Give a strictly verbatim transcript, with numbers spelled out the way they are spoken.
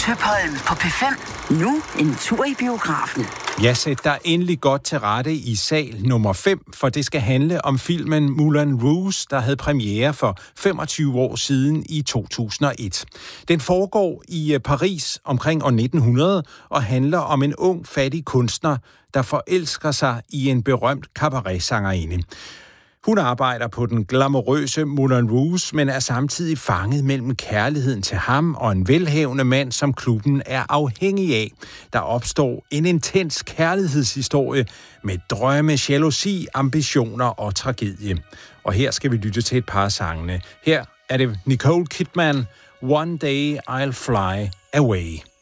Tøpholm på P fem. Nu en tur i biografen. Ja, sæt dig endelig godt til rette i sal nummer fem, for det skal handle om filmen Moulin Rouge, der havde premiere for femogtyve år siden i to tusind og et. Den foregår i Paris omkring år nitten hundrede og handler om en ung, fattig kunstner, der forelsker sig i en berømt cabaret-sangerinde. Hun arbejder på den glamourøse Moulin Rouge, men er samtidig fanget mellem kærligheden til ham og en velhavende mand, som klubben er afhængig af. Der opstår en intens kærlighedshistorie med drømme, jalousi, ambitioner og tragedie. Og her skal vi lytte til et par af sangene. Her er det Nicole Kidman, One Day I'll Fly Away.